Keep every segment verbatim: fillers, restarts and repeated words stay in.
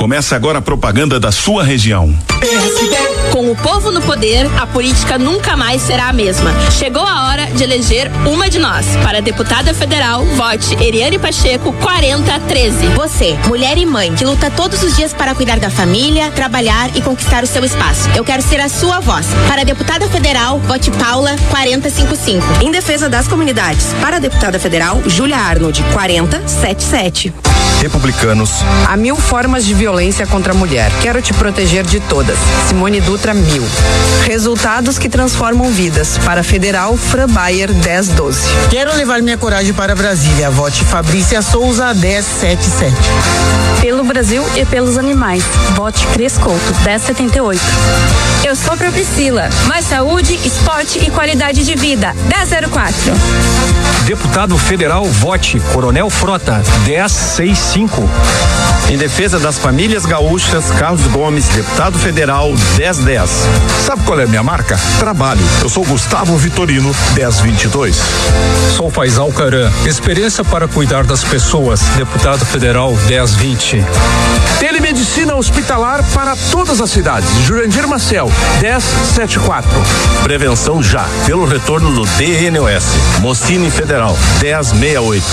Começa agora a propaganda da sua região. P S D. Com o povo no poder, a política nunca mais será a mesma. Chegou a hora de eleger uma de nós. Para deputada federal, vote Eriane Pacheco quarenta treze. Você, mulher e mãe, que luta todos os dias para cuidar da família, trabalhar e conquistar o seu espaço. Eu quero ser a sua voz. Para deputada federal, vote Paula quarenta cinquenta e cinco. Em defesa das comunidades. Para deputada federal, Júlia Arnold quarenta setenta e sete. Republicanos. Há mil formas de violência contra a mulher. Quero te proteger de todas. Simone Dutra, mil. Resultados que transformam vidas. Para Federal, Fran Bayer, dez doze. Quero levar minha coragem para Brasília. Vote Fabrícia Souza, dez setenta e sete. Pelo Brasil e pelos animais. Vote Cris Couto, dez setenta e oito. Eu sou pra Priscila. Mais saúde, esporte e qualidade de vida. dez zero quatro. Deputado federal, vote Coronel Frota, dez sessenta e cinco. Em defesa das famílias gaúchas, Carlos Gomes, deputado federal, dez dez. Sabe qual é a minha marca? Trabalho. Eu sou Gustavo Vitorino, dez vinte e dois. Sou Faisal Caran, experiência para cuidar das pessoas, deputado federal, dez vinte. Telemedicina hospitalar para todas as cidades. Jurandir Marcel, dez setenta e quatro. Prevenção já, pelo retorno do D N O S. Mocine Federal, dez sessenta e oito.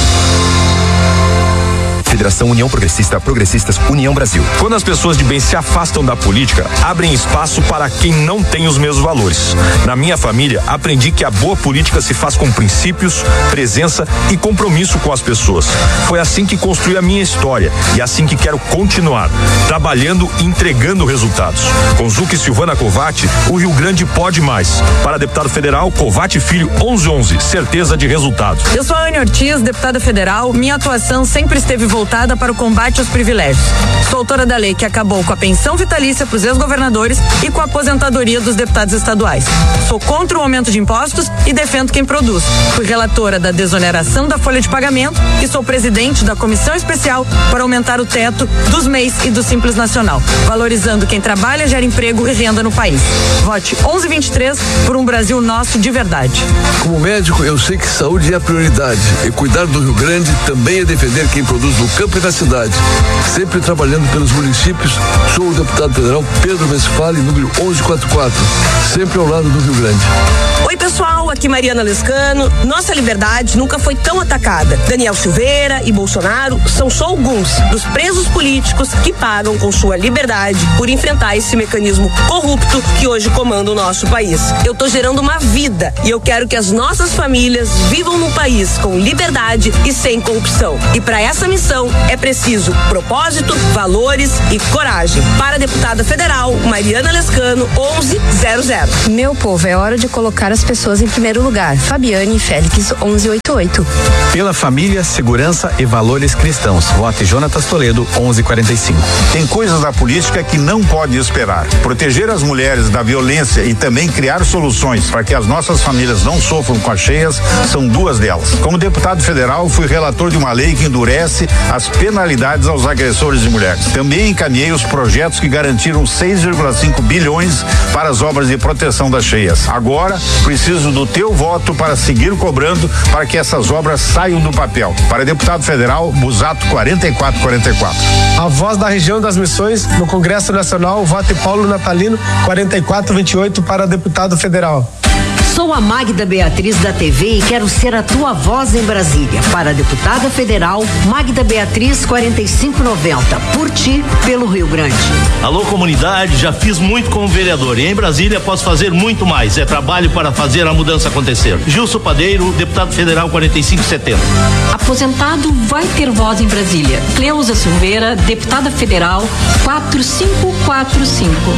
Federação União Progressista, Progressistas, União Brasil. Quando as pessoas de bem se afastam da política, abrem espaço para quem não tem os mesmos valores. Na minha família, aprendi que a boa política se faz com princípios, presença e compromisso com as pessoas. Foi assim que construí a minha história e assim que quero continuar, trabalhando e entregando resultados. Com Zuc e Silvana Covatti, o Rio Grande pode mais. Para deputado federal, Covatti Filho, onze onze, certeza de resultados. Eu sou a Anne Ortiz, deputada federal. Minha atuação sempre esteve voltada voltada para o combate aos privilégios. Sou autora da lei que acabou com a pensão vitalícia para os ex-governadores e com a aposentadoria dos deputados estaduais. Sou contra o aumento de impostos e defendo quem produz. Fui relatora da desoneração da folha de pagamento e sou presidente da comissão especial para aumentar o teto dos M E I S e do Simples Nacional, valorizando quem trabalha, gera emprego e renda no país. Vote onze vinte e três por um Brasil nosso de verdade. Como médico, eu sei que saúde é a prioridade e cuidar do Rio Grande também é defender quem produz no campo e na cidade. Sempre trabalhando pelos municípios, sou o deputado federal Pedro Westphalen, número onze quarenta e quatro, sempre ao lado do Rio Grande. Oi pessoal, aqui Mariana Lescano. Nossa liberdade nunca foi tão atacada. Daniel Silveira e Bolsonaro são só alguns dos presos políticos que pagam com sua liberdade por enfrentar esse mecanismo corrupto que hoje comanda o nosso país. Eu tô gerando uma vida e eu quero que as nossas famílias vivam num país com liberdade e sem corrupção. E para essa missão é preciso propósito, valores e coragem. Para a deputada federal Mariana Lescano, onze zero zero. Meu povo, é hora de colocar as pessoas em primeiro lugar. Fabiane Félix, onze oitenta e oito. Pela família, segurança e valores cristãos. Vote Jonatas Toledo, onze quarenta e cinco. Tem coisas da política que não pode esperar. Proteger as mulheres da violência e também criar soluções para que as nossas famílias não sofram com as cheias são duas delas. Como deputado federal, fui relator de uma lei que endurece as penalidades aos agressores de mulheres. Também encaminhei os projetos que garantiram seis vírgula cinco bilhões para as obras de proteção das cheias. Agora, preciso do teu voto para seguir cobrando para que essas obras saiam do papel. Para deputado federal, Busato quarenta e quatro quarenta e quatro. A voz da região das missões no Congresso Nacional, vote Paulo Natalino, quarenta e quatro vinte e oito para deputado federal. Sou a Magda Beatriz da T V e quero ser a tua voz em Brasília. Para a deputada federal, Magda Beatriz, quarenta e cinco noventa. Por ti, pelo Rio Grande. Alô, comunidade, já fiz muito como vereador e em Brasília posso fazer muito mais. É trabalho para fazer a mudança acontecer. Gilson Padeiro, deputado federal, quarenta e cinco setenta. Aposentado vai ter voz em Brasília. Cleusa Silveira, deputada federal, quatro cinco quatro cinco.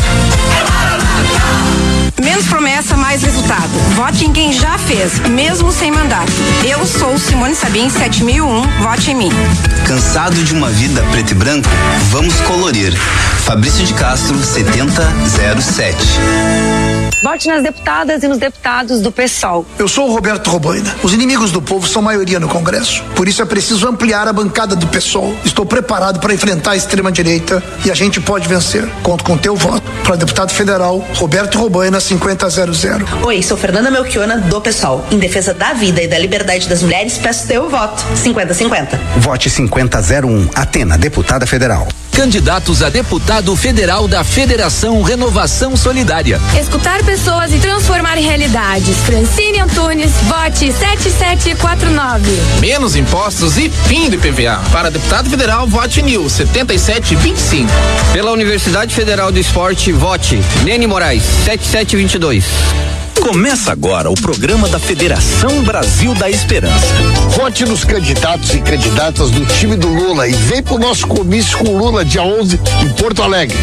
Menos promessa, mais resultado. Vote em quem já fez, mesmo sem mandato. Eu sou Simone Sabin, sete mil e um, vote em mim. Cansado de uma vida preto e branco? Vamos colorir. Fabrício de Castro, setenta zero sete. Vote nas deputadas e nos deputados do PSOL. Eu sou o Roberto Robaina. Os inimigos do povo são maioria no Congresso. Por isso é preciso ampliar a bancada do PSOL. Estou preparado para enfrentar a extrema-direita e a gente pode vencer. Conto com teu voto. Para deputado federal, Roberto Robaina, cinquenta zero zero. Oi, sou Fernanda Melchiona, do PSOL. Em defesa da vida e da liberdade das mulheres, peço teu voto. cinquenta cinquenta. Vote cinquenta zero um. Atena, deputada federal. candidatos a deputado federal da Federação Renovação Solidária. Escutar pessoas e transformar realidades. Francine Antunes, vote sete sete quatro nove. Menos impostos e fim do I P V A. Para deputado federal, vote Nil, setenta e sete vinte e cinco. Pela Universidade Federal do Esporte, vote Nene Moraes, setenta e sete vinte e dois. Começa agora o programa da Federação Brasil da Esperança. Vote nos candidatos e candidatas do time do Lula e vem pro nosso comício com o Lula dia onze em Porto Alegre.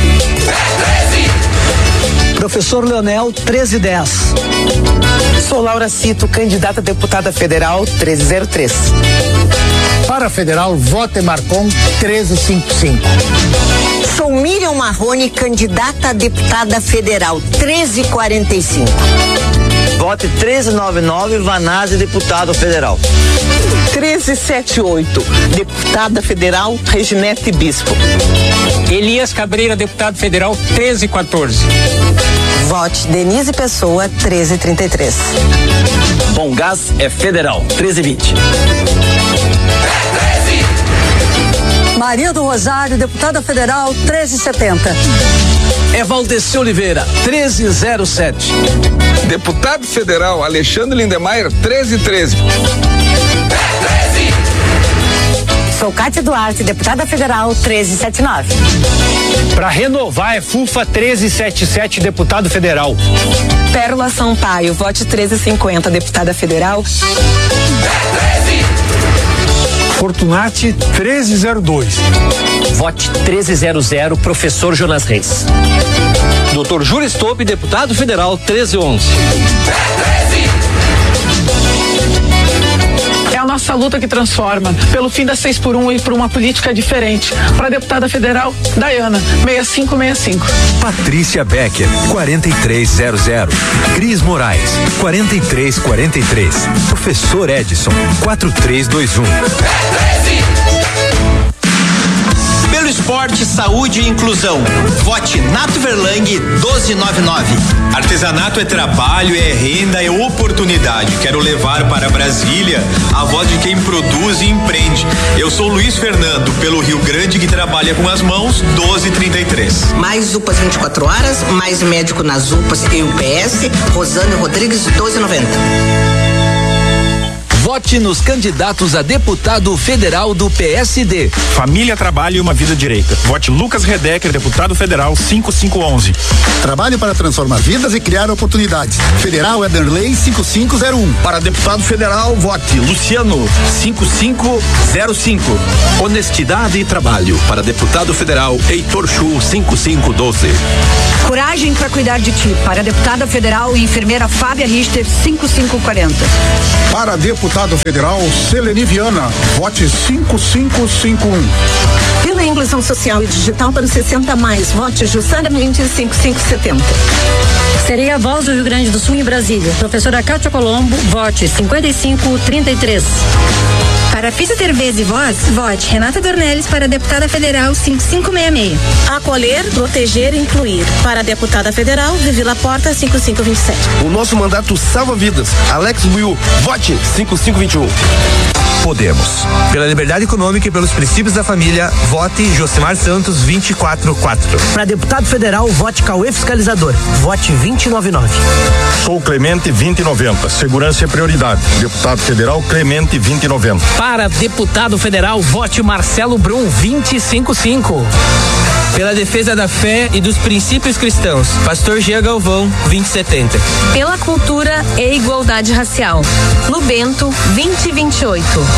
Professor Leonel, treze dez. Sou Laura Cito, candidata a deputada federal, treze zero três. Para a federal, vote Marcon, treze cinquenta e cinco. Sou Miriam Marrone, candidata a deputada federal, treze quarenta e cinco. Vote treze noventa e nove, Vanazzi, deputado federal. treze setenta e oito, deputada federal, Reginete Bispo. Elias Cabreira, deputado federal, treze quatorze. Vote Denise Pessoa, treze trinta e três. Bom Gás é federal, treze vinte. Maria do Rosário, deputada federal, treze setenta. É Valdeci Oliveira, treze zero sete. Deputado federal Alexandre Lindemeyer, treze treze. Sou Cátia Duarte, deputada federal, treze setenta e nove. Para renovar é Fufa treze setenta e sete, deputado federal. Pérola Sampaio, vote treze cinquenta, deputada federal. Fortunati, treze zero dois. Vote treze zero zero, professor Jonas Reis. doutor Júlio Stop, deputado federal, treze onze. É a nossa luta que transforma, pelo fim da seis por um e por uma política diferente. Para a deputada federal, Dayana, seis cinco seis cinco. Patrícia Becker, quarenta e três zero zero. Cris Moraes, quarenta e três quarenta e três. Professor Edson, quatro três dois um. Pelo esporte, saúde e inclusão. Vote Nato Verlang, doze noventa e nove. Artesanato é trabalho, é renda, é oportunidade. Quero levar para Brasília a voz de quem produz e empreende. Eu sou Luiz Fernando, pelo Rio Grande, que trabalha com as mãos, doze trinta e três. Mais U P As vinte e quatro horas, mais médico nas U P As e U P S, Rosane Rodrigues, doze noventa. Vote nos candidatos a deputado federal do P S D. Família, trabalho e uma vida direita. Vote Lucas Redecker, deputado federal, cinco cinco onze. Trabalho para transformar vidas e criar oportunidades. Federal Ederley, cinco cinco zero um. Para deputado federal, vote Luciano, cinco cinco zero cinco. Honestidade e trabalho. Para deputado federal, Heitor Chu, cinco cinco doze. Coragem para cuidar de ti. Para a deputada federal e enfermeira Fábia Richter, cinco cinco quarenta. Para deputado federal, Seleni Viana, vote cinco cinco cinco um. Pela inclusão social e digital para os sessenta mais, vote Jussara Mendes, cinco cinco setenta. Serei a voz do Rio Grande do Sul em Brasília. Professora Cátia Colombo, vote cinquenta e cinco trinta e três. Para Fisioter Vez e Voz, vote Renata Dornelles para deputada federal cinco cinco seis seis. Acolher, proteger e incluir. Para a deputada federal, Revila Porta, cinco cinco vinte e sete. O nosso mandato salva vidas. Alex Buiu, vote cinco cinco vinte e um. Podemos. Pela liberdade econômica e pelos princípios da família, vote Josimar Santos, vinte e quatro quatro. Para deputado federal, vote Cauê Fiscalizador, vote vinte e nove nove. Sou Clemente, vinte e noventa. Segurança é prioridade. Deputado federal, Clemente, vinte e noventa. Para deputado federal, vote Marcelo Brum, vinte e cinco cinco. Pela defesa da fé e dos princípios cristãos, Pastor Jean Galvão, vinte e setenta. Pela cultura e igualdade racial, Lubento, vinte e vinte e oito.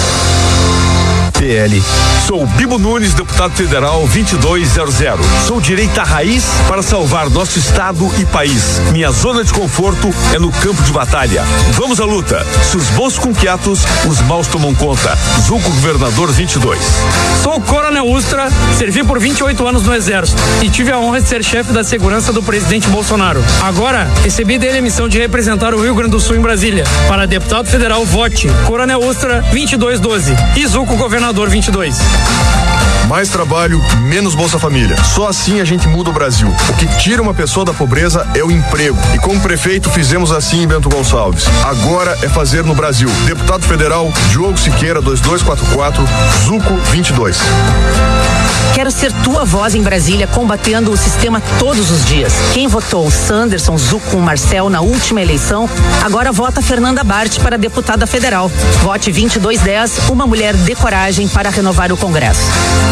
P L. Sou Bibo Nunes, deputado federal, vinte e dois zero zero. Sou direita raiz para salvar nosso estado e país. Minha zona de conforto é no campo de batalha. Vamos à luta. Se os bons com quietos, os maus tomam conta. Zuco Governador vinte e dois. Sou Coronel Ustra, servi por vinte e oito anos no Exército e tive a honra de ser chefe da segurança do presidente Bolsonaro. Agora, recebi dele a missão de representar o Rio Grande do Sul em Brasília. Para deputado federal, vote Coronel Ustra, vinte e dois doze. E Zuco Governador vinte e dois. Mais trabalho, menos Bolsa Família. Só assim a gente muda o Brasil. O que tira uma pessoa da pobreza é o emprego. E como prefeito fizemos assim em Bento Gonçalves. Agora é fazer no Brasil. Deputado federal, Diogo Siqueira, dois dois quatro quatro, Zuco vinte e dois. Quero ser tua voz em Brasília, combatendo o sistema todos os dias. Quem votou Sanderson, Zucco, Marcel na última eleição, agora vota Fernanda Bart para deputada federal. Vote vinte e dois dez, uma mulher de coragem para renovar o Congresso.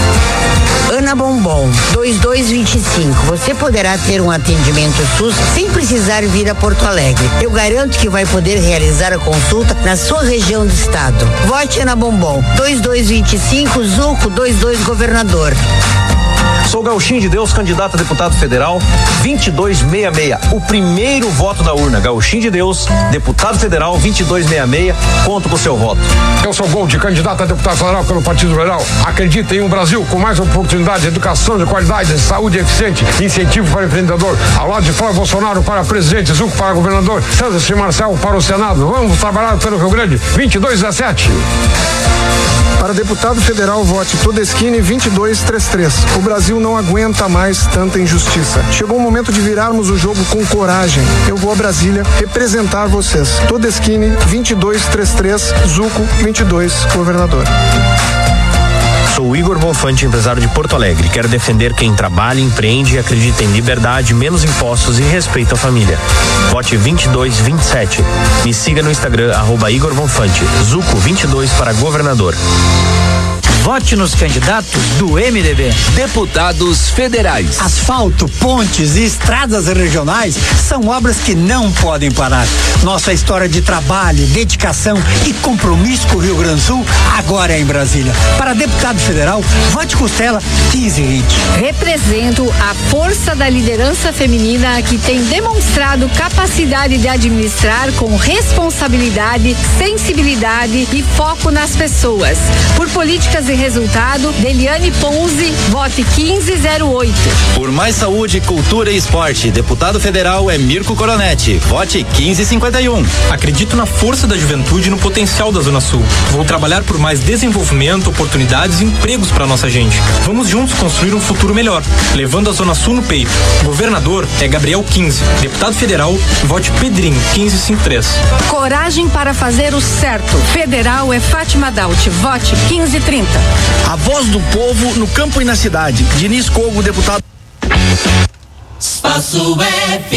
Ana Bombom, dois dois dois cinco. Você poderá ter um atendimento SUS sem precisar vir a Porto Alegre. Eu garanto que vai poder realizar a consulta na sua região do estado. Vote Ana Bombom, dois dois dois cinco, Zucco, dois dois governador. Sou Gauchinho de Deus, candidato a deputado federal, vinte e dois sessenta e seis. O primeiro voto da urna. Gauchinho de Deus, deputado federal, vinte e dois sessenta e seis. Conto com o seu voto. Eu sou Gold, candidato a deputado federal pelo Partido Federal. Acredita em um Brasil com mais oportunidade, educação de qualidade, saúde eficiente, incentivo para o empreendedor. Ao lado de Flávio Bolsonaro para presidente, Zucco para governador, Sanderson e Marcel para o Senado. Vamos trabalhar pelo Rio Grande, vinte e dois dezessete. Para deputado federal, vote Todeschini vinte e dois trinta e três. O Brasil não aguenta mais tanta injustiça. Chegou o momento de virarmos o jogo com coragem. Eu vou a Brasília representar vocês. Todeschini vinte e dois trinta e três, Zucco vinte e dois, governador. Sou Igor Bonfante, empresário de Porto Alegre. Quero defender quem trabalha, empreende e acredita em liberdade, menos impostos e respeito à família. Vote vinte e dois vinte e sete. Me siga no Instagram, arroba Igor Bonfante. Zucco vinte e dois para governador. Vote nos candidatos do M D B. Deputados federais. Asfalto, pontes e estradas regionais são obras que não podem parar. Nossa história de trabalho, dedicação e compromisso com o Rio Grande do Sul agora é em Brasília. Para deputado federal, vote Costela quinze vinte. Represento a força da liderança feminina que tem demonstrado capacidade de administrar com responsabilidade, sensibilidade e foco nas pessoas. Por políticas e resultado, Deliane Ponzi, vote quinze zero oito. Por mais saúde, cultura e esporte, deputado federal é Mirko Coronetti, vote quinze cinquenta e um. Acredito na força da juventude e no potencial da Zona Sul. Vou trabalhar por mais desenvolvimento, oportunidades e empregos para nossa gente. Vamos juntos construir um futuro melhor, levando a Zona Sul no peito. Governador é Gabriel quinze. Deputado federal, vote Pedrinho quinze cinquenta e três. Coragem para fazer o certo. Federal é Fátima Daut, vote quinze trinta. A voz do povo no campo e na cidade. Diniz Cogo, deputado. Espaço F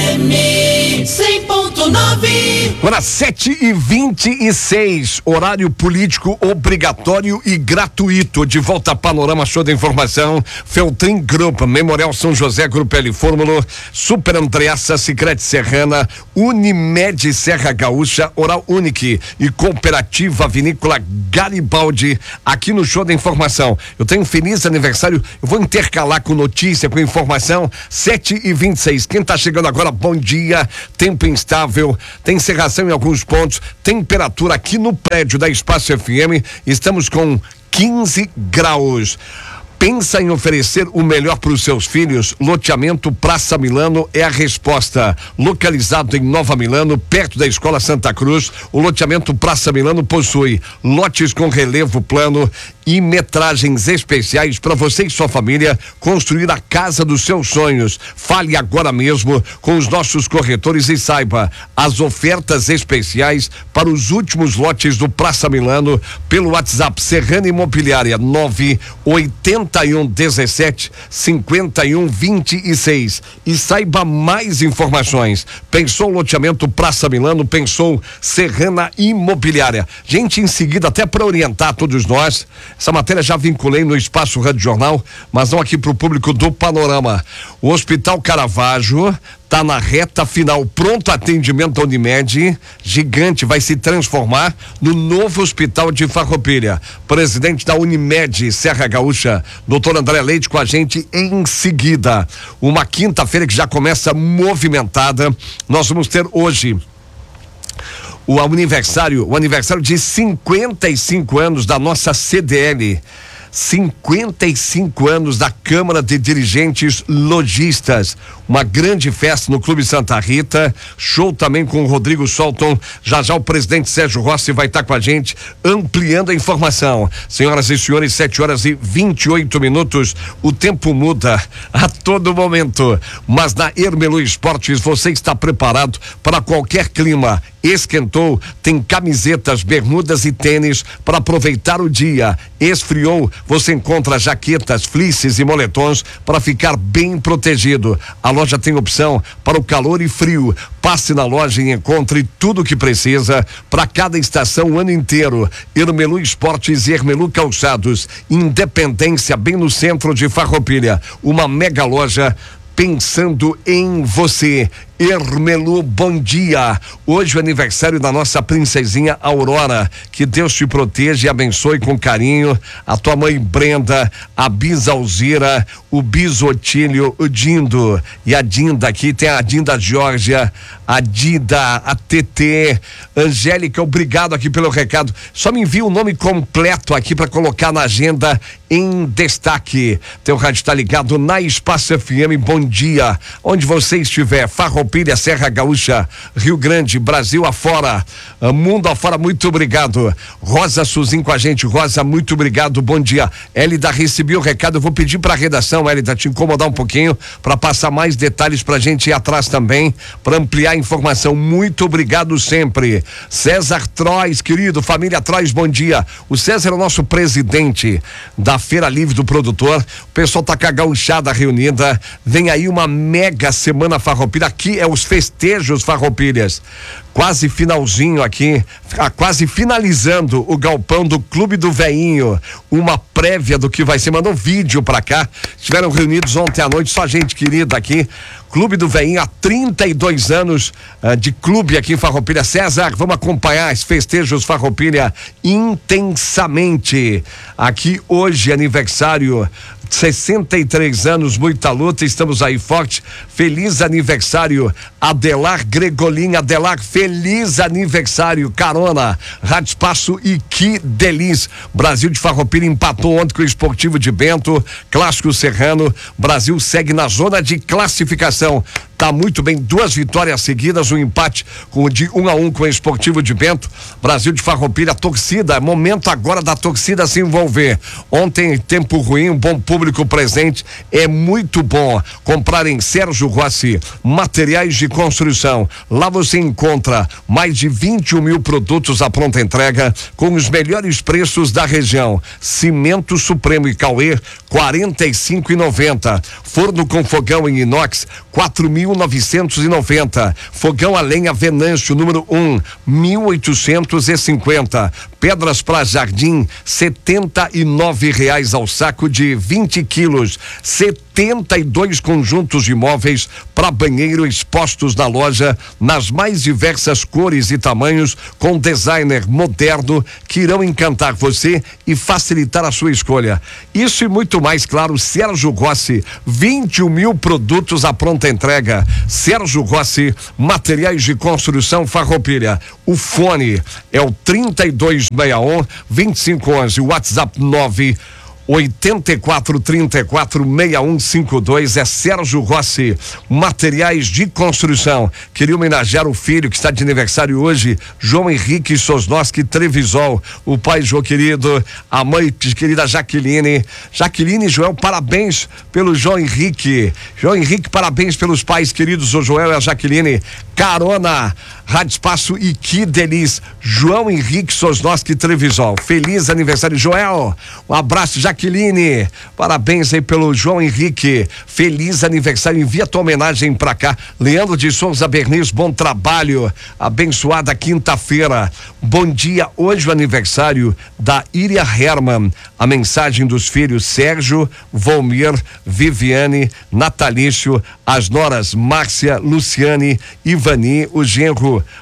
M cem ponto nove. Agora sete e vinte e seis, horário político obrigatório e gratuito. De volta a Panorama Show da Informação, Feltrin Group, Memorial São José, Grupo L Fórmula, Super Andreassa, Sicredi Serrana, Unimed Serra Gaúcha, Oral Unique e Cooperativa Vinícola Garibaldi, aqui no Show da Informação. Eu tenho um feliz aniversário, eu vou intercalar com notícia, com informação. Sete e vinte e seis, quem tá chegando agora, bom dia. Tempo instável, tem cerração em alguns pontos, temperatura aqui no prédio da Espaço F M, estamos com quinze graus. Pensa em oferecer o melhor para os seus filhos? Loteamento Praça Milano é a resposta. Localizado em Nova Milano, perto da Escola Santa Cruz, o loteamento Praça Milano possui lotes com relevo plano e metragens especiais para você e sua família construir a casa dos seus sonhos. Fale agora mesmo com os nossos corretores e saiba as ofertas especiais para os últimos lotes do Praça Milano pelo WhatsApp Serrana Imobiliária nove oitenta e um dezessete cinquenta e um vinte e seis e saiba mais informações. Pensou loteamento Praça Milano, pensou Serrana Imobiliária. Gente, em seguida, até para orientar todos nós, essa matéria já vinculei no Espaço Rádio Jornal, mas não aqui para o público do Panorama. O Hospital Caravaggio tá na reta final, pronto atendimento da Unimed, gigante, vai se transformar no novo hospital de Farroupilha. Presidente da Unimed Serra Gaúcha, doutor André Leite, com a gente em seguida. Uma quinta-feira que já começa movimentada. Nós vamos ter hoje o aniversário, o aniversário de cinquenta e cinco anos da nossa C D L. cinquenta e cinco anos da Câmara de Dirigentes Lojistas. uma grande festa no Clube Santa Rita, show também com o Rodrigo Solton. Já já o presidente Sérgio Rossi vai estar com a gente ampliando a informação. Senhoras e senhores, sete horas e vinte e oito minutos. O tempo muda a todo momento, mas na Ermelu Esportes você está preparado para qualquer clima. Esquentou, tem camisetas, bermudas e tênis para aproveitar o dia. Esfriou, você encontra jaquetas, fleeces e moletons para ficar bem protegido. A loja tem opção para o calor e frio. Passe na loja e encontre tudo o que precisa para cada estação o ano inteiro. Ermelu Esportes e Ermelu Calçados, Independência, bem no centro de Farroupilha. Uma mega loja pensando em você. Ermelu, bom dia. Hoje é o aniversário da nossa princesinha Aurora. Que Deus te proteja e abençoe com carinho. A tua mãe Brenda, a Bisa Alzira, o Bisotílio, o Dindo e a Dinda. Aqui tem a Dinda Georgia, a Dida, a T T. Angélica, obrigado aqui pelo recado. Só me envia o nome completo aqui para colocar na agenda em destaque. Teu rádio está ligado na Espaço F M. Bom dia. Onde você estiver, Farroupilha, Serra Gaúcha, Rio Grande, Brasil afora, mundo afora, muito obrigado. Rosa Suzin com a gente. Rosa, muito obrigado, bom dia. Élida, recebi o recado, eu vou pedir para a redação, Élida, te incomodar um pouquinho para passar mais detalhes para a gente ir atrás também, para ampliar a informação. Muito obrigado sempre. César Trois, querido, família Trois, bom dia. O César é o nosso presidente da Feira Livre do Produtor. O pessoal tá com a gauchada reunida. Vem aí uma mega semana Farroupilha. Aqui é os festejos Farroupilhas. Quase finalzinho aqui, quase finalizando o galpão do Clube do Veinho. Uma prévia do que vai ser. Mandou vídeo pra cá. Estiveram reunidos ontem à noite, só gente querida aqui. Clube do Veinho, há trinta e dois anos uh, de clube aqui em Farroupilha. César, vamos acompanhar os festejos Farroupilha intensamente. Aqui hoje, aniversário, sessenta e três anos, muita luta, estamos aí forte. Feliz aniversário, Adelar Gregolin. Adelar, feliz aniversário. Carona, Rádio Espaço e que delícia. Brasil de Farroupilha empatou ontem com o Esportivo de Bento, Clássico Serrano. Brasil segue na zona de classificação. Tá muito bem, duas vitórias seguidas, um empate com o de um a um com o Esportivo de Bento. Brasil de Farroupilha, torcida, momento agora da torcida se envolver. Ontem, tempo ruim, um bom público presente, é muito bom. Comprar em Sérgio Rossi, materiais de construção. Lá você encontra mais de vinte e um mil produtos à pronta entrega com os melhores preços da região. Cimento Supremo e Cauê, quarenta e cinco e noventa. Forno com fogão em inox, quatro mil novecentos e noventa. Fogão a lenha Venâncio número um, mil oitocentos e cinquenta. Pedras para jardim, setenta e nove reais ao saco de vinte quilos. setenta e dois conjuntos de móveis para banheiro expostos na loja nas mais diversas cores e tamanhos, com designer moderno que irão encantar você e facilitar a sua escolha. Isso e muito mais, claro. Sérgio Rossi, vinte e um mil produtos à pronta entrega. Sérgio Rossi, materiais de construção Farroupilha. O fone é o trinta e dois sessenta e um, vinte e cinco onze, WhatsApp nove oitenta e quatro, trinta e quatro, sessenta e um cinquenta e dois. É Sérgio Rossi, materiais de construção. Queria homenagear o filho que está de aniversário hoje, João Henrique Sosnoski Trevisol, o pai João querido, a mãe querida Jaqueline. Jaqueline e Joel, parabéns pelo João Henrique. João Henrique, parabéns pelos pais queridos, o Joel e a Jaqueline. Carona, Rádio Espaço e que delícia. João Henrique Sosnoski Trevisol. Feliz aniversário, Joel. Um abraço, Jaqueline. Parabéns aí pelo João Henrique. Feliz aniversário. Envia tua homenagem pra cá. Leandro de Souza Bernis, bom trabalho. Abençoada quinta-feira. Bom dia. Hoje o aniversário da Iria Herman. A mensagem dos filhos Sérgio, Volmir, Viviane, Natalício, as noras Márcia, Luciane, Ivani, o genro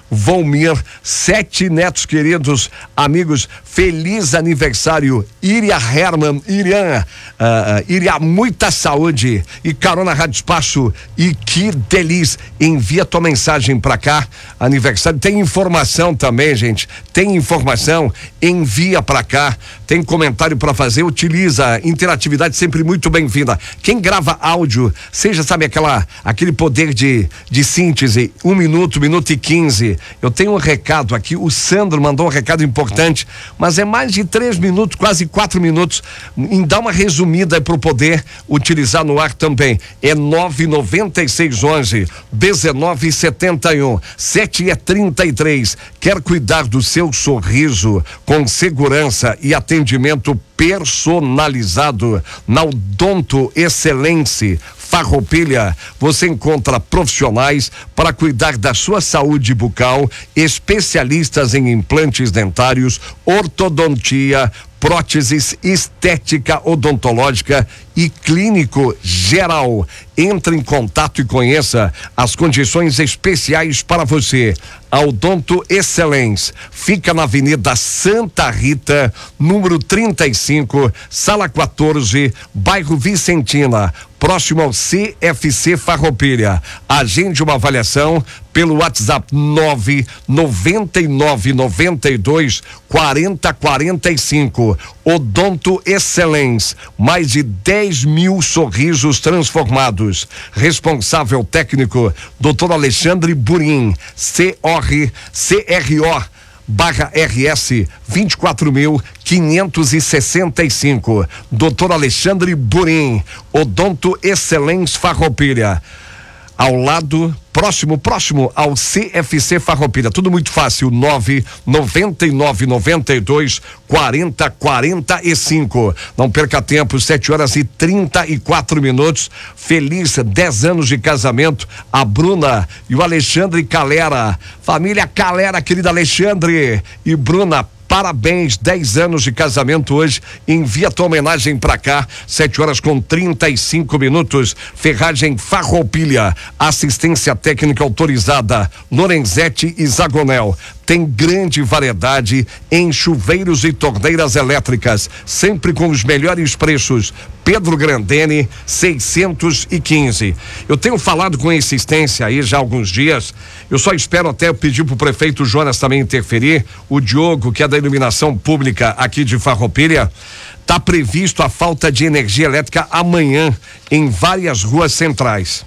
Volmir, sete netos queridos, amigos, feliz aniversário, Iria Herman, Irian, uh, Iria, muita saúde e carona Rádio Espaço, e que delícia, envia tua mensagem pra cá, aniversário, tem informação também, gente, tem informação, envia pra cá, tem comentário pra fazer, utiliza, interatividade sempre muito bem-vinda. Quem grava áudio, seja, sabe, aquela, aquele poder de, de síntese, um minuto, um minuto e quinze, eu tenho um recado aqui, o Sandro mandou um recado importante, mas é mais de três minutos, quase quatro minutos, em dar uma resumida para o poder utilizar no ar também. É nove nove seis onze dezenove setenta e um, sete é trinta e três. Quer cuidar do seu sorriso com segurança e atendimento personalizado na Odonto Excelência Farroupilha? Você encontra profissionais para cuidar da sua saúde bucal, especialistas em implantes dentários, ortodontia, próteses, estética odontológica e clínico geral. Entre em contato e conheça as condições especiais para você. A Odonto Excelência fica na Avenida Santa Rita, número trinta e cinco, sala quatorze, bairro Vicentina, próximo ao C F C Farroupilha. Agende uma avaliação pelo WhatsApp nove nove nove nove dois quarenta quarenta e cinco. Odonto Excelência, mais de dez mil sorrisos transformados. Responsável técnico, doutor Alexandre Burim, C R C R O barra R S vinte e quatro mil quinhentos e sessenta e cinco. doutor Alexandre Burim, Odonto Excelência Farroupilha, ao lado, próximo, próximo ao C F C Farroupilha. Tudo muito fácil, nove nove nove nove dois quarenta quarenta e cinco. Não perca tempo, sete horas e trinta e quatro minutos. Feliz dez anos de casamento, a Bruna e o Alexandre Calera. Família Calera, querida Alexandre e Bruna, parabéns, dez anos de casamento hoje. Envia tua homenagem pra cá, sete horas com trinta e cinco minutos. Ferragem Farroupilha, assistência técnica autorizada, Lorenzetti e Zagonel. Tem grande variedade em chuveiros e torneiras elétricas, sempre com os melhores preços. Pedro Grandene, seiscentos e quinze. Eu tenho falado com insistência aí já há alguns dias. Eu só espero até pedir pro prefeito Jonas também interferir. O Diogo, que é da iluminação pública aqui de Farroupilha, tá previsto a falta de energia elétrica amanhã em várias ruas centrais.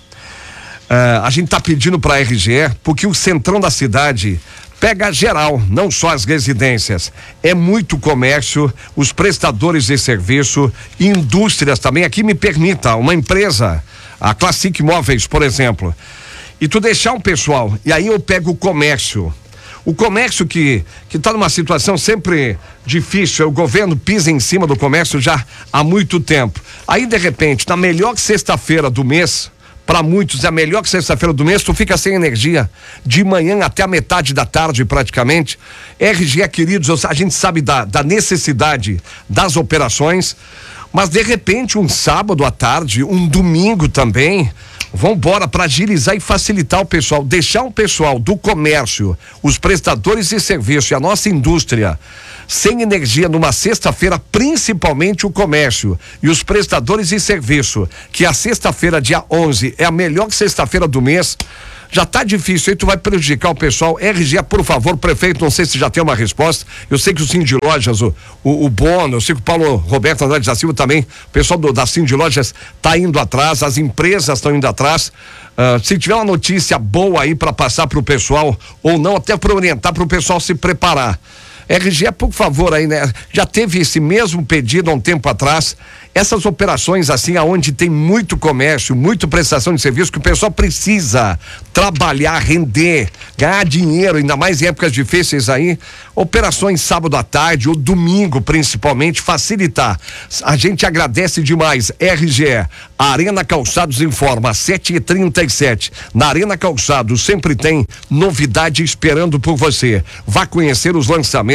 Uh, a gente tá pedindo para a R G E, porque o centrão da cidade pega geral, não só as residências. É muito comércio, os prestadores de serviço, indústrias também. Aqui me permita, uma empresa, a Classic Móveis, por exemplo, e tu deixar um pessoal, e aí eu pego o comércio. O comércio que que está numa situação sempre difícil, o governo pisa em cima do comércio já há muito tempo. Aí, de repente, na melhor sexta-feira do mês, para muitos é a melhor sexta-feira do mês, tu fica sem energia de manhã até a metade da tarde praticamente. R G E, queridos, a gente sabe da, da necessidade das operações, mas de repente um sábado à tarde, um domingo também, vão embora para agilizar e facilitar o pessoal, deixar o pessoal do comércio, os prestadores de serviço e a nossa indústria sem energia numa sexta-feira, principalmente o comércio e os prestadores de serviço, que a sexta-feira, dia onze, é a melhor sexta-feira do mês. Já tá difícil, aí tu vai prejudicar o pessoal. R G E, por favor, prefeito, não sei se já tem uma resposta. Eu sei que o Cindy Lojas, o, o, o Bono, eu sei que o Paulo Roberto Andrade da Silva também, o pessoal do, da Cindy Lojas tá indo atrás, as empresas estão indo atrás. Uh, se tiver uma notícia boa aí para passar pro pessoal, ou não, até para orientar pro pessoal se preparar. R G E, por favor, aí, né? Já teve esse mesmo pedido há um tempo atrás. Essas operações assim, aonde tem muito comércio, muita prestação de serviço, que o pessoal precisa trabalhar, render, ganhar dinheiro, ainda mais em épocas difíceis aí. Operações sábado à tarde ou domingo, principalmente, facilitar. A gente agradece demais. R G E, Arena Calçados informa, sete e trinta e sete. Na Arena Calçados sempre tem novidade esperando por você. Vá conhecer os lançamentos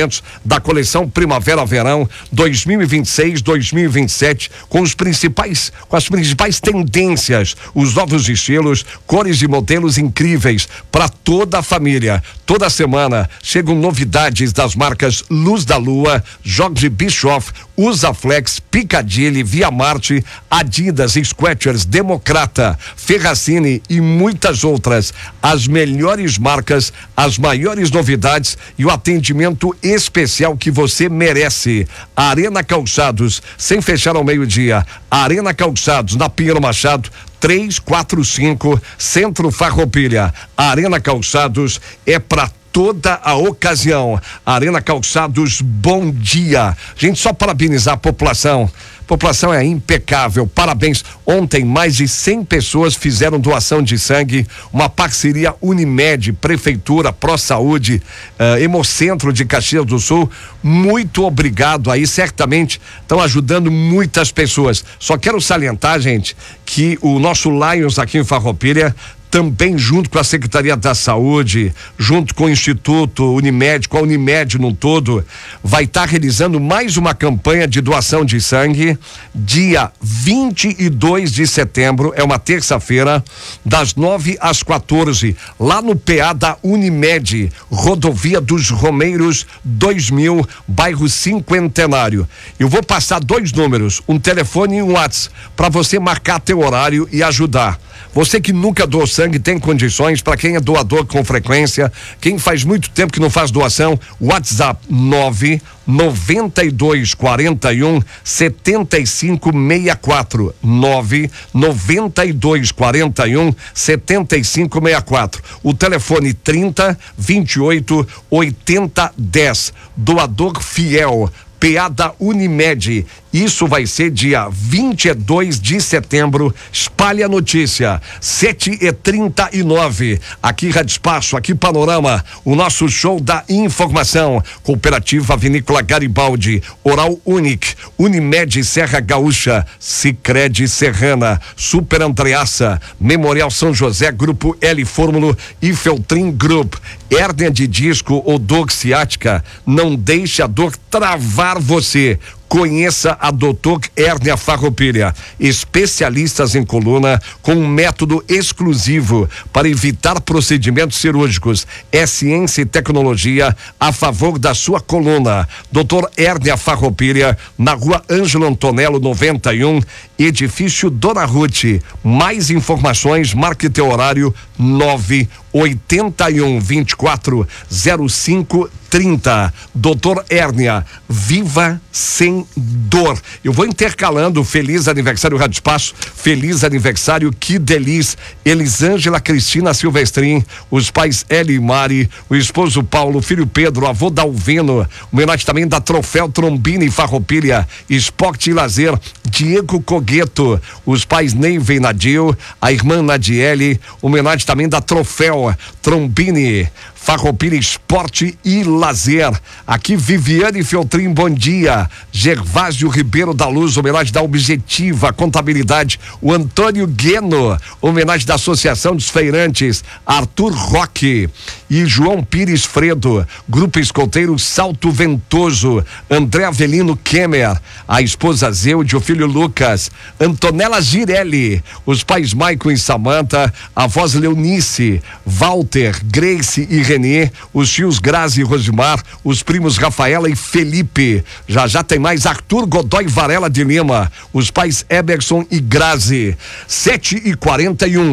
lançamentos da coleção Primavera-Verão dois mil e vinte e seis, dois mil e vinte e sete, com os principais, com as principais tendências, os novos estilos, cores e modelos incríveis para toda a família. Toda semana chegam novidades das marcas Luz da Lua, Jorge Bischoff, Usaflex, Piccadilly, Via Marte, Adidas, Skechers, Democrata, Ferracini e muitas outras. As melhores marcas, as maiores novidades e o atendimento especial que você merece. Arena Calçados, sem fechar ao meio-dia. Arena Calçados, na Pinheiro Machado, três quatro cinco, Centro Farroupilha. Arena Calçados é para toda a ocasião. Arena Calçados, bom dia. Gente, só parabenizar a população. A população é impecável, parabéns. Ontem mais de cem pessoas fizeram doação de sangue, uma parceria Unimed, Prefeitura, Pro Saúde, uh, Hemocentro de Caxias do Sul. Muito obrigado aí, certamente estão ajudando muitas pessoas. Só quero salientar, gente, que o nosso Lions aqui em Farroupilha, também junto com a Secretaria da Saúde, junto com o Instituto Unimed, com a Unimed no todo, vai estar tá realizando mais uma campanha de doação de sangue, dia vinte e dois de setembro, é uma terça-feira, das nove às quatorze, lá no P A da Unimed, Rodovia dos Romeiros dois mil, bairro Cinquentenário. Eu vou passar dois números, um telefone e um WhatsApp, para você marcar teu horário e ajudar. Você que nunca doou sangue tem condições, para quem é doador com frequência, quem faz muito tempo que não faz doação, WhatsApp nove noventa e dois quarenta e um setenta e cinco sessenta e quatro, nove noventa e dois quarenta e um setenta e cinco sessenta e quatro. O telefone trinta, vinte e oito, oitenta, dez. Doador fiel, P A da Unimed. Isso vai ser dia vinte e dois de setembro. Espalhe a notícia. sete e trinta e nove. Aqui Rádio Espaço, aqui Panorama. O nosso show da informação. Cooperativa Vinícola Garibaldi, Oral Unique, Unimed Serra Gaúcha, Sicredi Serrana, Super Andreaça, Memorial São José, Grupo L Fórmulo e Feltrin Group. Hérnia de disco ou dor ciática, não deixe a dor travar você. Conheça a doutor Hérnia Farroupilha, especialistas em coluna com um método exclusivo para evitar procedimentos cirúrgicos. É ciência e tecnologia a favor da sua coluna. doutor Hérnia Farroupilha, na rua Ângelo Antonello noventa e um, edifício Dona Ruth. Mais informações, marque teu horário nove oitenta e um, vinte e quatro, zero cinco, trinta. doutor Hérnia, viva sem dor. Eu vou intercalando feliz aniversário Rádio Espaço, feliz aniversário, que delícia, Elisângela Cristina Silvestrin, os pais Eli e Mari, o esposo Paulo, o filho Pedro, o avô Dalvino, homenagem também da Troféu Trombini Farroupilha, Esporte e Lazer, Diego Cogueto, os pais Neiva e Nadil, a irmã Nadiele, homenagem também da Troféu Trombini Farroupilha, Esporte e Lazer. Aqui Viviane Feltrin, bom dia. Gervásio Ribeiro da Luz, homenagem da Objetiva Contabilidade. O Antônio Gueno, homenagem da Associação dos Feirantes. Arthur Roque e João Pires Fredo, Grupo Escoteiro Salto Ventoso. André Avelino Kemmer, a esposa Zeude, o filho Lucas. Antonella Girelli, os pais Maicon e Samanta, a voz Leonice, Walter, Grace e Renê, os tios Grazi e Rosimar, os primos Rafaela e Felipe. Já já tem mais Arthur Godoy Varela de Lima, os pais Eberson e Grazi. sete e quarenta e um.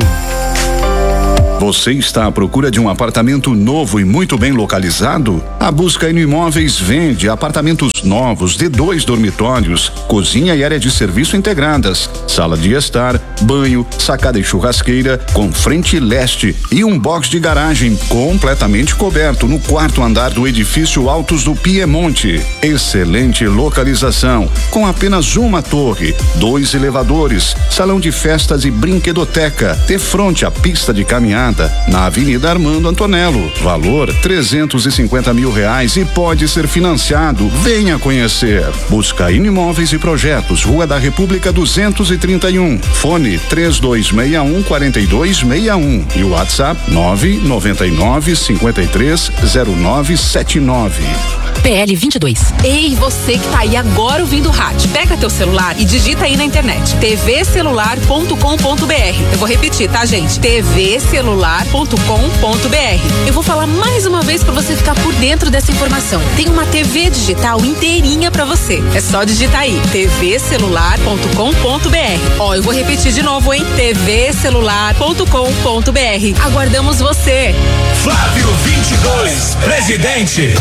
Você está à procura de um apartamento novo e muito bem localizado? A Busca N Imóveis vende apartamentos novos de dois dormitórios, cozinha e área de serviço integradas, sala de estar, banho, sacada e churrasqueira com frente leste e um box de garagem completamente coberto no quarto andar do edifício Altos do Piemonte. Excelente localização, com apenas uma torre, dois elevadores, salão de festas e brinquedoteca, de frente à pista de caminhada, na Avenida Armando Antonello. Valor trezentos e cinquenta mil reais e pode ser financiado. Venha conhecer. Busca Imóveis e Projetos, Rua da República duzentos e trinta e um. Fone três dois seis um, quatro dois seis um e o WhatsApp nove nove nove, cinquenta e três, zero nove sete nove. P L vinte e dois. Ei, você que tá aí agora ouvindo o rádio, pega teu celular e digita aí na internet t v celular ponto com ponto b r. Eu vou repetir, tá, gente? t v celular ponto com ponto b r. Eu vou falar mais uma vez para você ficar por dentro dessa informação. Tem uma T V digital inteirinha para você. É só digitar aí t v celular ponto com ponto b r. Ó, eu vou repetir de novo, hein? t v celular ponto com ponto b r. Aguardamos você. Flávio vinte e dois, presidente.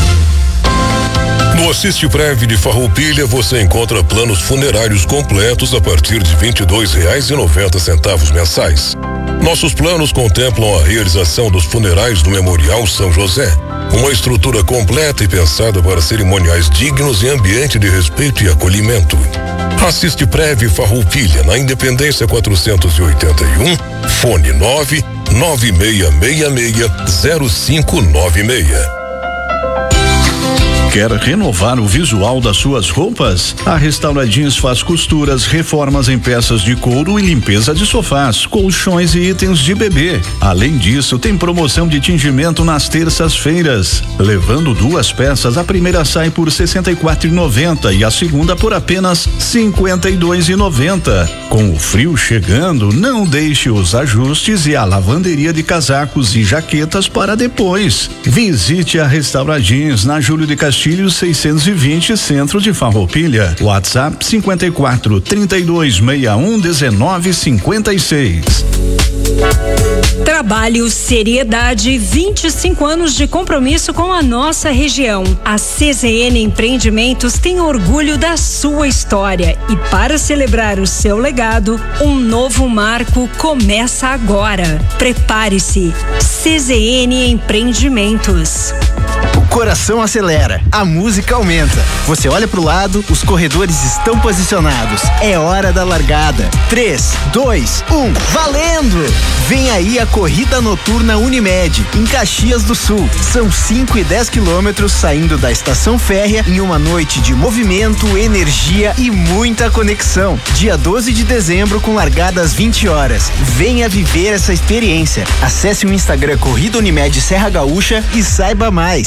No Assiste Prev de Farroupilha você encontra planos funerários completos a partir de vinte e dois reais e noventa centavos mensais. Nossos planos contemplam a realização dos funerais do Memorial São José, uma estrutura completa e pensada para cerimoniais dignos em ambiente de respeito e acolhimento. Assiste Prev Farroupilha na Independência quatrocentos e oitenta e um, fone nove nove seis seis seis zero cinco nove seis. Quer renovar o visual das suas roupas? A Restauradins faz costuras, reformas em peças de couro e limpeza de sofás, colchões e itens de bebê. Além disso, tem promoção de tingimento nas terças-feiras. Levando duas peças, a primeira sai por sessenta e quatro reais e noventa centavos e a segunda por apenas cinquenta e dois reais e noventa centavos. Com o frio chegando, não deixe os ajustes e a lavanderia de casacos e jaquetas para depois. Visite a Restauradins na Júlio de Castilhos seiscentos e vinte, centro de Farroupilha. WhatsApp cinquenta e quatro, trinta e dois, sessenta e um, dezenove, cinquenta e seis. Trabalho, seriedade, vinte e cinco anos de compromisso com a nossa região. A C Z N Empreendimentos tem orgulho da sua história e para celebrar o seu legado, um novo marco começa agora. Prepare-se. C Z N Empreendimentos. O coração acelera, a música aumenta. Você olha pro lado, os corredores estão posicionados. É hora da largada. três, dois, um, valendo! Vem aí a Corrida Noturna Unimed, em Caxias do Sul. São cinco e dez quilômetros saindo da estação férrea em uma noite de movimento, energia e muita conexão. Dia doze de dezembro com largada às vinte horas. Venha viver essa experiência. Acesse o Instagram Corrida Unimed Serra Gaúcha e saiba mais.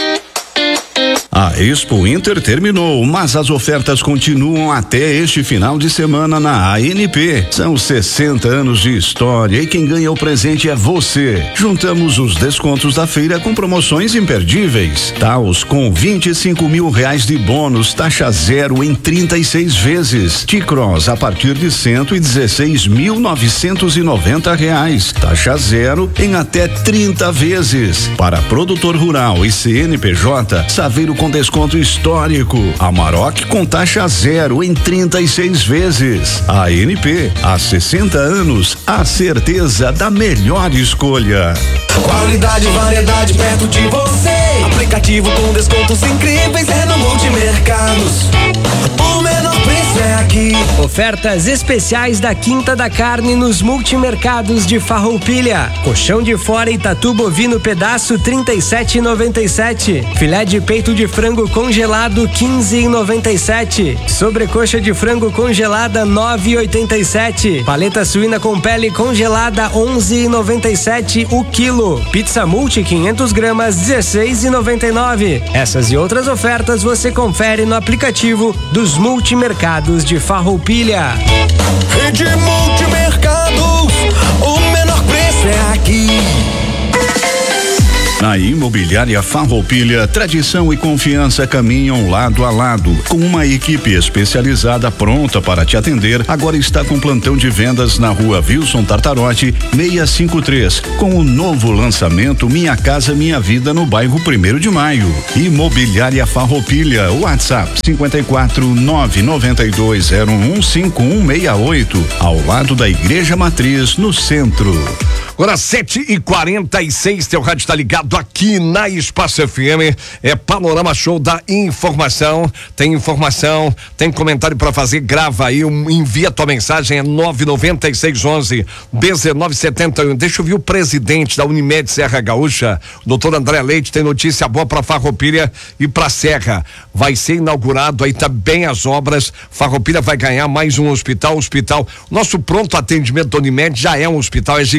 A Expo Inter terminou, mas as ofertas continuam até este final de semana na A N P. São sessenta anos de história e quem ganha o presente é você. Juntamos os descontos da feira com promoções imperdíveis. Taos com vinte e cinco mil reais de bônus, taxa zero em trinta e seis vezes. T-Cross a partir de cento e dezesseis mil novecentos e noventa reais, taxa zero em até trinta vezes. Para produtor rural e C N P J, Saveiro com desconto histórico. Amarok com taxa zero em trinta e seis vezes. A N P, há sessenta anos, a certeza da melhor escolha. Qualidade e variedade perto de você. Aplicativo com descontos incríveis é no Multimercados. O menor preço é aqui. Ofertas especiais da Quinta da Carne nos Multimercados de Farroupilha. Colchão de fora e tatu bovino pedaço trinta e sete reais e noventa e sete centavos. Filé de peito de frango congelado quinze reais e noventa e sete centavos. Sobrecoxa de frango congelada nove reais e oitenta e sete centavos. Paleta suína com pele congelada onze reais e noventa e sete centavos o quilo. Pizza multi quinhentas gramas dezesseis reais e noventa e nove centavos. Essas e outras ofertas você confere no aplicativo dos Multimercados de Farroupilha. Rede Multimercados, o menor preço é aqui. Na Imobiliária Farroupilha, tradição e confiança caminham lado a lado. Com uma equipe especializada pronta para te atender, agora está com plantão de vendas na rua Wilson Tartarotti, seiscentos e cinquenta e três, com o novo lançamento Minha Casa Minha Vida no bairro Primeiro de Maio. Imobiliária Farroupilha, WhatsApp cinquenta e quatro, nove nove dois zero um cinco um seis oito, ao lado da Igreja Matriz, no centro. Agora sete e quarenta e seis, teu rádio está ligado aqui na Espaço F M, é Panorama Show da Informação. Tem informação, tem comentário para fazer, grava aí, um, envia tua mensagem, é nove nove seis um um, um nove sete um. Deixa eu ver o presidente da Unimed Serra Gaúcha, doutor André Leite, tem notícia boa para Farroupilha e para Serra. Vai ser inaugurado aí também as obras. Farroupilha vai ganhar mais um hospital, hospital. Nosso pronto atendimento da Unimed já é um hospital, é gigante.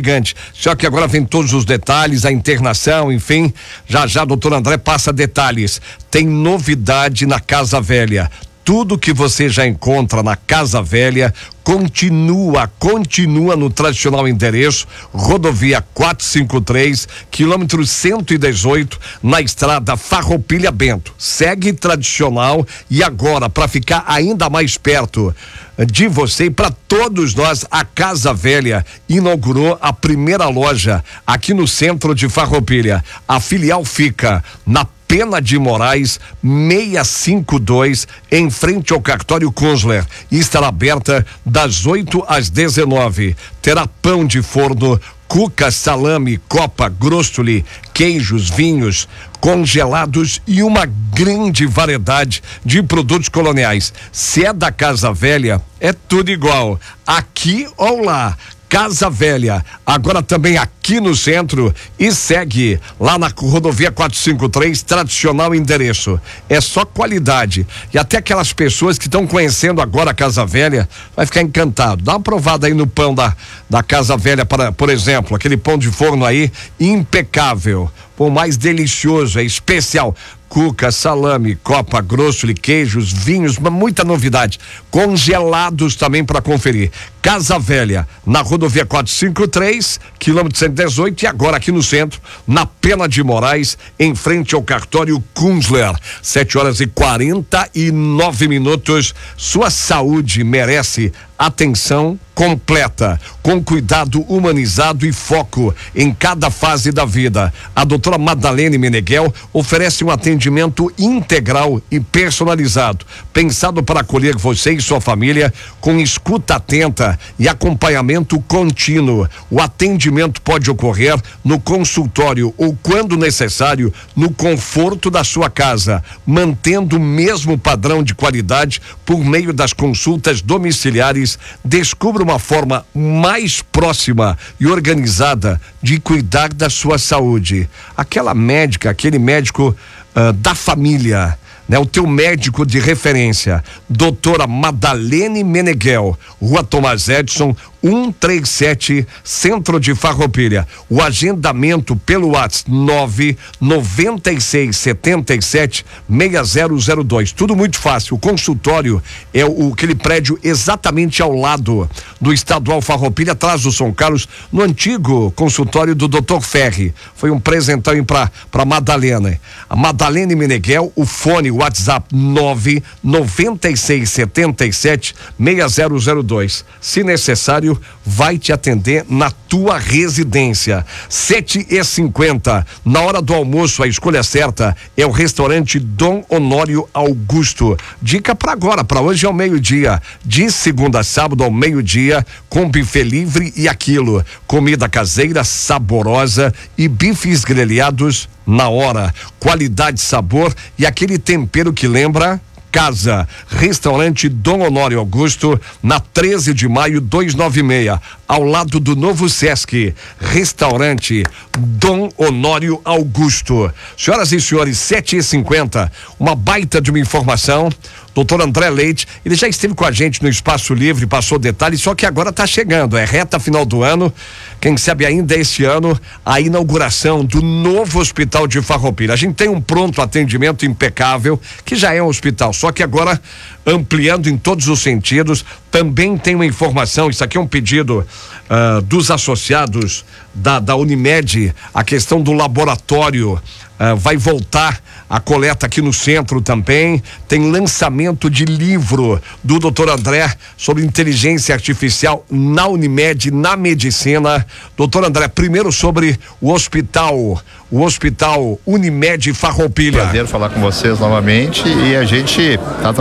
Só que agora vem todos os detalhes, a internação, enfim. Já já, doutor André passa detalhes. Tem novidade na Casa Velha. Tudo que você já encontra na Casa Velha continua, continua no tradicional endereço, rodovia quatrocentos e cinquenta e três, quilômetro cento e dezoito, na estrada Farroupilha Bento. Segue tradicional e agora, para ficar ainda mais perto de você e para todos nós, a Casa Velha inaugurou a primeira loja aqui no centro de Farroupilha. A filial fica na Pena de Moraes, seiscentos e cinquenta e dois, em frente ao cartório Kunzler, e estará aberta das oito às dezenove. Terá pão de forno, cuca, salame, copa, grostoli, queijos, vinhos, congelados e uma grande variedade de produtos coloniais. Se é da Casa Velha, é tudo igual, aqui ou lá. Casa Velha, agora também aqui no centro, e segue lá na rodovia quatrocentos e cinquenta e três, tradicional endereço. É só qualidade. E até aquelas pessoas que estão conhecendo agora a Casa Velha vai ficar encantado. Dá uma provada aí no pão da, da Casa Velha, para, por exemplo, aquele pão de forno aí, impecável. Pão mais delicioso, é especial. Cuca, salame, copa, grostoli, queijos, vinhos, muita novidade. Congelados também para conferir. Casa Velha, na rodovia quatrocentos e cinquenta e três, quilômetro cento e dezoito, e agora aqui no centro, na Pena de Moraes, em frente ao cartório Kunzler. sete horas e quarenta e nove minutos. Sua saúde merece atenção completa, com cuidado humanizado e foco em cada fase da vida. A doutora Madalene Meneghel oferece um atendimento integral e personalizado, pensado para acolher você e sua família com escuta atenta e acompanhamento contínuo. O atendimento pode ocorrer no consultório ou, quando necessário, no conforto da sua casa, mantendo o mesmo padrão de qualidade por meio das consultas domiciliares. Descubra uma forma mais próxima e organizada de cuidar da sua saúde. Aquela médica, aquele médico uh, da família, né? O teu médico de referência, doutora Madalene Meneghel, Rua Tomás Edson, cento e trinta e sete, centro de Farroupilha. O agendamento pelo WhatsApp nove nove seis sete sete seis zero zero dois. Tudo muito fácil. O consultório é o, aquele prédio exatamente ao lado do Estadual Farroupilha, atrás do São Carlos, no antigo consultório do doutor Ferri. Foi um presentão para para Madalena. A Madalene Meneghel, o fone, o WhatsApp nove nove seis sete sete seis zero zero dois. Se necessário, vai te atender na tua residência. sete e cinquenta. Na hora do almoço, a escolha certa é o restaurante Dom Honório Augusto. Dica para agora, para hoje ao meio-dia. De segunda a sábado ao meio-dia, com buffet livre e aquilo. Comida caseira, saborosa e bifes grelhados na hora. Qualidade, sabor e aquele tempero que lembra casa. Restaurante Dom Honório Augusto, na treze de maio, duzentos e noventa e seis, ao lado do novo Sesc. Restaurante Dom Honório Augusto. Senhoras e senhores, sete e cinquenta, uma baita de uma informação. Doutor André Leite, ele já esteve com a gente no Espaço Livre, passou detalhes, só que agora está chegando, é reta final do ano, quem sabe ainda este ano, a inauguração do novo hospital de Farroupilha. A gente tem um pronto atendimento impecável, que já é um hospital, só que agora ampliando em todos os sentidos. Também tem uma informação, isso aqui é um pedido uh, dos associados da, da Unimed, a questão do laboratório. Uh, vai voltar a coleta aqui no centro também. Tem lançamento de livro do doutor André sobre inteligência artificial na Unimed, na medicina. Doutor André, primeiro sobre o hospital, o hospital Unimed Farroupilha. Prazer falar com vocês novamente, e a gente está